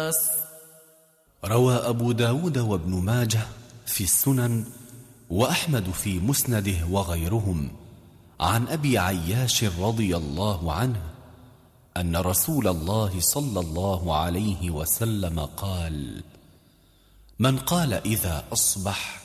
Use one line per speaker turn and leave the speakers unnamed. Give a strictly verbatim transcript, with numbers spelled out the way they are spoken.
الناس.
روى أبو داود وابن ماجه في السنن وأحمد في مسنده وغيرهم عن أبي عياش رضي الله عنه أن رسول الله صلى الله عليه وسلم قال: من قال إذا أصبح